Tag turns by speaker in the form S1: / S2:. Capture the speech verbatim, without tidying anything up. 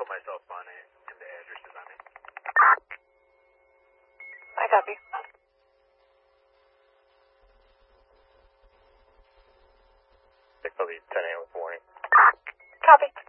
S1: put myself on it and the addresses on it.
S2: I copy.
S1: six will be ten a.m. with warning.
S2: Copy.